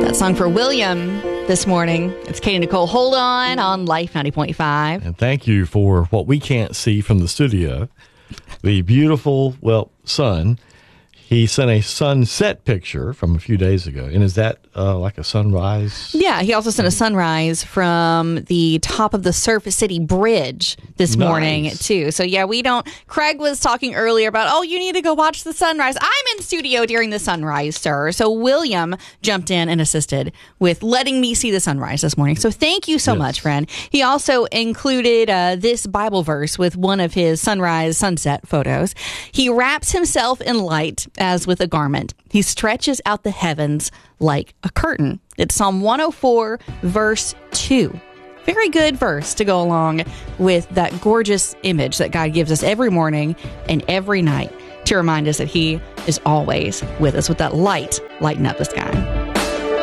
That song for William this morning. It's Katie Nicole. Hold on Life 90.5. And thank you for what we can't see from the studio. The beautiful, sun. He sent a sunset picture from a few days ago. And is that like a sunrise? Yeah, he also sent a sunrise from the top of the Surf City Bridge this morning, too. So, yeah, Craig was talking earlier about, you need to go watch the sunrise. I'm in studio during the sunrise, sir. So William jumped in and assisted with letting me see the sunrise this morning. So thank you so much, friend. He also included this Bible verse with one of his sunset photos. He wraps himself in light as with a garment. He stretches out the heavens like a curtain. It's Psalm 104, verse 2. Very good verse to go along with that gorgeous image that God gives us every morning and every night to remind us that He is always with us with that light lighting up the sky.